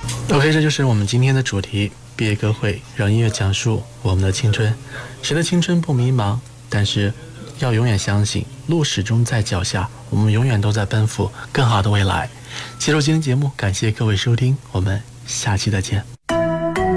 OK， 这就是我们今天的主题，毕业歌会，让音乐讲述我们的青春。谁的青春不迷茫？但是要永远相信，路始终在脚下，我们永远都在奔赴更好的未来。结束今天节目，感谢各位收听，我们下期再见。